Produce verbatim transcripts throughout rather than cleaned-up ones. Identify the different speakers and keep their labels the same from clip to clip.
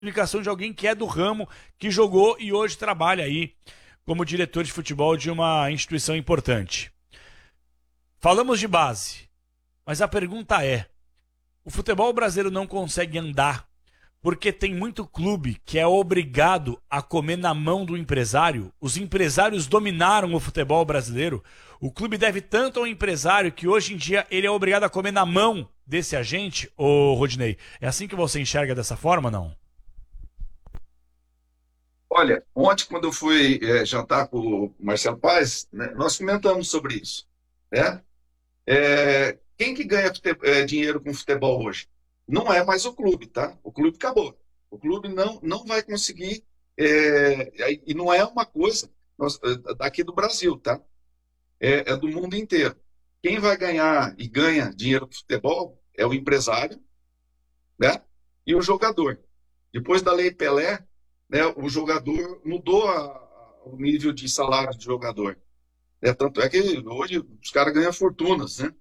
Speaker 1: explicação de alguém que é do ramo, que jogou e hoje trabalha aí como diretor de futebol de uma instituição importante. Falamos de base, mas a pergunta é: o futebol brasileiro não consegue andar porque tem muito clube que é obrigado a comer na mão do empresário? Os empresários dominaram o futebol brasileiro. O clube deve tanto ao empresário que hoje em dia ele é obrigado a comer na mão desse agente, ô Rodinei? É assim que você enxerga dessa forma, não?
Speaker 2: Olha, ontem, quando eu fui eh, jantar com o Marcelo Paes, né, nós comentamos sobre isso, né? É, quem que ganha fute- eh, dinheiro com futebol hoje? Não é mais o clube, tá? O clube acabou. O clube não, não vai conseguir, eh, aí- e não é uma coisa nós, eh, daqui do Brasil, tá? É, é do mundo inteiro. Quem vai ganhar e ganha dinheiro com futebol é o empresário, né? E o jogador. Depois da Lei Pelé, né, o jogador mudou a- o nível de salário de jogador. Né? Tanto é que hoje os caras ganham fortunas, né?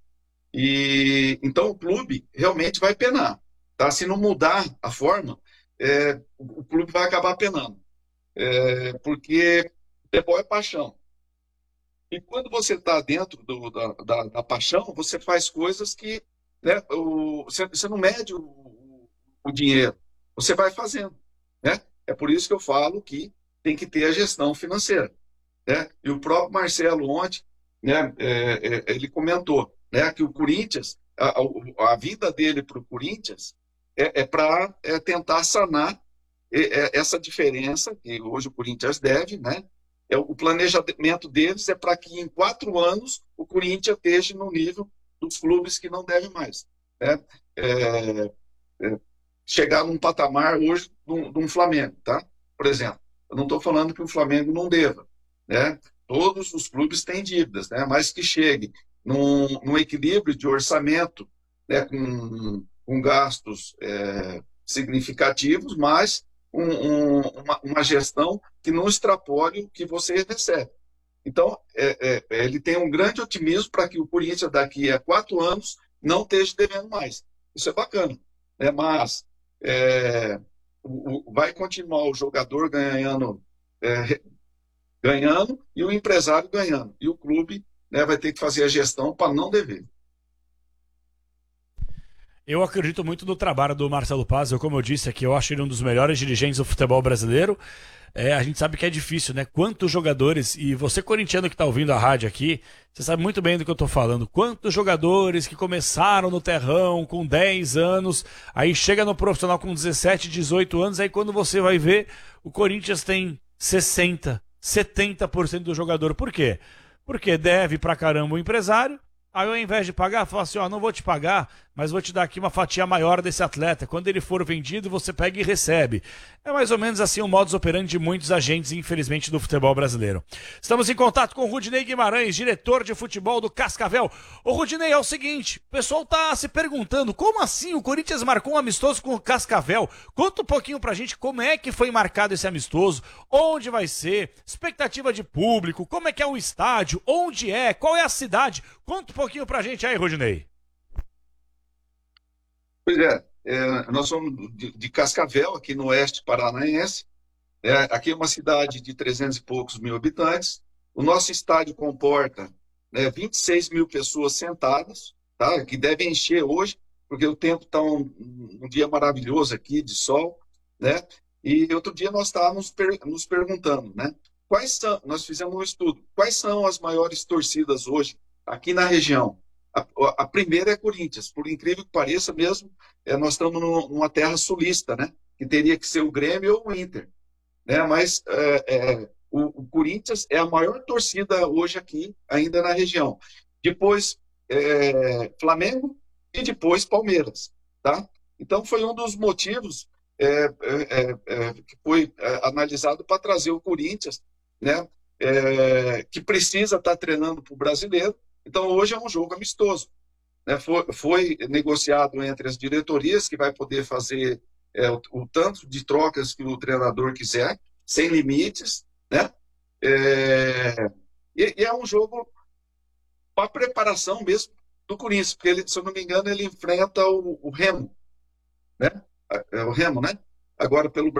Speaker 2: E então o clube realmente vai penar, tá? Se não mudar a forma, é, o, o clube vai acabar penando, é, porque futebol é paixão. E quando você está dentro do- da, da- da paixão, você faz coisas que, né, o- você, você não mede o, o dinheiro, você vai fazendo, né? É por isso que eu falo que tem que ter a gestão financeira, né? E o próprio Marcelo ontem, né, é, é, ele comentou, né, que o Corinthians, a, a, a vida dele para o Corinthians é, é para é tentar sanar é, é, essa diferença que hoje o Corinthians deve, né? É, o planejamento deles é para que em quatro anos o Corinthians esteja no nível dos clubes que não devem mais, né? É, é, chegar num patamar hoje de um, de um Flamengo, tá? Por exemplo, eu não estou falando que o Flamengo não deva, né? Todos os clubes têm dívidas, né? Mas que chegue num, num equilíbrio de orçamento, né? Com, com gastos é, significativos, mas um, um, uma, uma gestão que não extrapole o que você recebe. Então, é, é, ele tem um grande otimismo para que o Corinthians, daqui a quatro anos, não esteja devendo mais. Isso é bacana, né? Mas é, o, o, vai continuar o jogador ganhando, é, ganhando e o empresário ganhando. E o clube, né, vai ter que fazer a gestão para não dever.
Speaker 1: Eu acredito muito no trabalho do Marcelo Paz. Eu, como eu disse aqui, eu acho ele um dos melhores dirigentes do futebol brasileiro. É, a gente sabe que é difícil, né? Quantos jogadores, e você corintiano que está ouvindo a rádio aqui, você sabe muito bem do que eu estou falando. Quantos jogadores que começaram no terrão com dez anos, aí chega no profissional com dezessete, dezoito anos, aí quando você vai ver, o Corinthians tem sessenta, setenta por cento do jogador. Por quê? Porque deve pra caramba o empresário. Aí ao invés de pagar, fala assim, ó, não vou te pagar, mas vou te dar aqui uma fatia maior desse atleta. Quando ele for vendido, você pega e recebe. É mais ou menos assim o modus operandi de muitos agentes, infelizmente, do futebol brasileiro. Estamos em contato com o Rudinei Guimarães, diretor de futebol do Cascavel. Ô Rudinei, é o seguinte, o pessoal tá se perguntando, como assim o Corinthians marcou um amistoso com o Cascavel? Conta um pouquinho pra gente como é que foi marcado esse amistoso, onde vai ser, expectativa de público, como é que é o estádio, onde é, qual é a cidade. Conta um pouquinho pra gente aí, Rudinei.
Speaker 2: Pois é, é nós somos de, de Cascavel, aqui no oeste paranaense. É, aqui é uma cidade de trezentos e poucos mil habitantes. O nosso estádio comporta, né, vinte e seis mil pessoas sentadas, tá? Que deve encher hoje, porque o tempo está um, um dia maravilhoso aqui, de sol, né? E outro dia nós estávamos per nos perguntando, né? Quais são, nós fizemos um estudo, quais são as maiores torcidas hoje aqui na região? A, a primeira é Corinthians, por incrível que pareça mesmo, é, nós estamos no, numa terra sulista, né? Que teria que ser o Grêmio ou o Inter, né? Mas é, é, o, o, Corinthians é a maior torcida hoje aqui, ainda na região. Depois é, Flamengo e depois Palmeiras, tá? Então foi um dos motivos é, é, é, que foi é, analisado para trazer o Corinthians, né? É, que precisa estar tá treinando para o brasileiro. Então hoje é um jogo amistoso, né? Foi, foi negociado entre as diretorias que vai poder fazer é, o, o tanto de trocas que o treinador quiser, sem limites, né? É, e, e é um jogo para preparação mesmo do Corinthians, porque ele, se eu não me engano, ele enfrenta o, o Remo, né? É o Remo, né? agora pelo